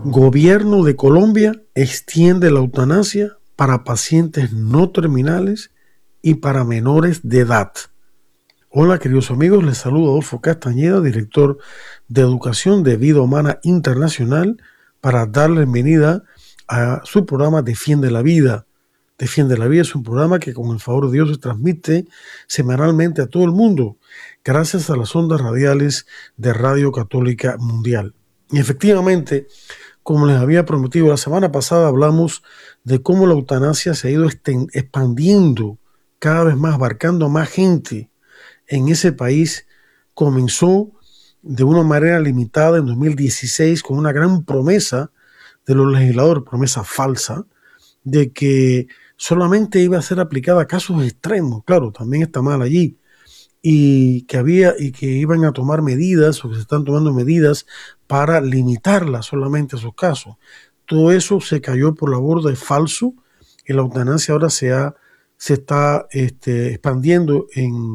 Gobierno de Colombia extiende la eutanasia para pacientes no terminales y para menores de edad. Hola queridos amigos, les saludo Adolfo Castañeda, director de Educación de Vida Humana Internacional, para darle bienvenida a su programa Defiende la Vida. Defiende la Vida es un programa que con el favor de Dios se transmite semanalmente a todo el mundo, gracias a las ondas radiales de Radio Católica Mundial. Y efectivamente, como les había prometido la semana pasada, hablamos de cómo la eutanasia se ha ido expandiendo cada vez más, abarcando a más gente en ese país. Comenzó de una manera limitada en 2016 con una gran promesa de los legisladores, promesa falsa, de que solamente iba a ser aplicada a casos extremos. Claro, también está mal allí. Y que iban a tomar medidas, o que se están tomando medidas para limitarla solamente a esos casos. Todo eso se cayó por la borda, es falso, y la eutanasia ahora se está expandiendo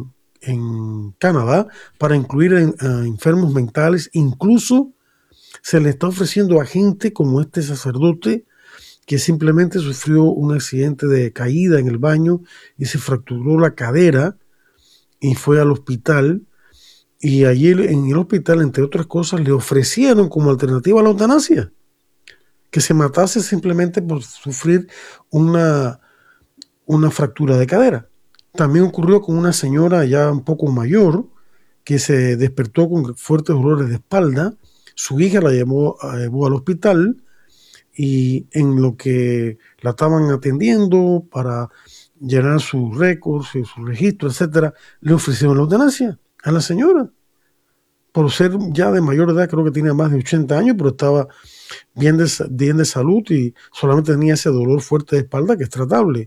en Canadá para incluir a enfermos mentales. Incluso se le está ofreciendo a gente como este sacerdote que simplemente sufrió un accidente de caída en el baño y se fracturó la cadera y fue al hospital, y allí en el hospital, entre otras cosas, le ofrecieron como alternativa a la eutanasia que se matase simplemente por sufrir una fractura de cadera. También ocurrió con una señora ya un poco mayor que se despertó con fuertes dolores de espalda. Su hija la llevó al hospital, y en lo que la estaban atendiendo para llenar sus récords, sus registros, etcétera, le ofrecieron la eutanasia a la señora por ser ya de mayor edad. Creo que tenía más de 80 años, pero estaba bien de salud y solamente tenía ese dolor fuerte de espalda que es tratable.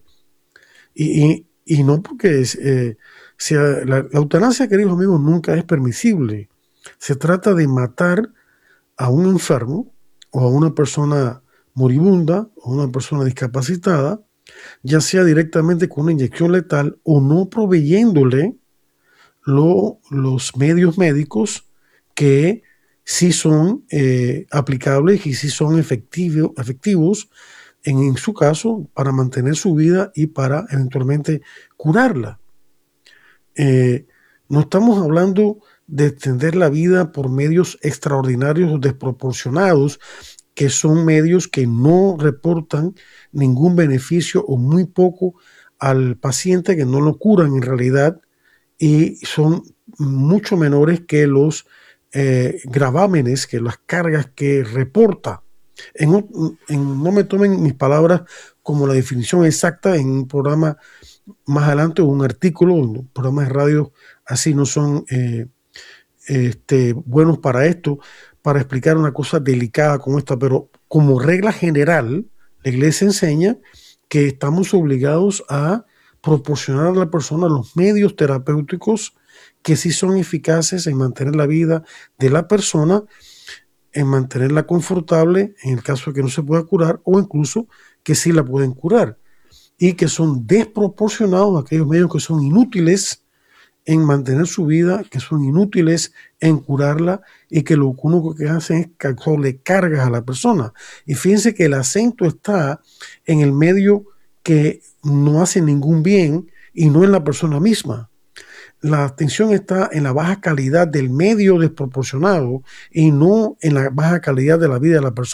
Y no porque la eutanasia, queridos amigos, nunca es permisible. Se trata de matar a un enfermo o a una persona moribunda o una persona discapacitada, ya sea directamente con una inyección letal o no proveyéndole los medios médicos que sí son aplicables y sí son efectivos en su caso para mantener su vida y para eventualmente curarla. No estamos hablando de extender la vida por medios extraordinarios o desproporcionados, que son medios que no reportan ningún beneficio o muy poco al paciente, que no lo curan en realidad, y son mucho menores que los gravámenes, que las cargas que reporta. No me tomen mis palabras como la definición exacta. En un programa más adelante o un artículo, un programa de radio así no son buenos para esto, para explicar una cosa delicada como esta, pero como regla general, la Iglesia enseña que estamos obligados a proporcionar a la persona los medios terapéuticos que sí son eficaces en mantener la vida de la persona, en mantenerla confortable en el caso de que no se pueda curar, o incluso que sí la pueden curar, y que son desproporcionados aquellos medios que son inútiles en mantener su vida, que son inútiles en curarla, y que lo único que hacen es causarle cargas a la persona. Y fíjense que el acento está en el medio que no hace ningún bien y no en la persona misma. La atención está en la baja calidad del medio desproporcionado y no en la baja calidad de la vida de la persona.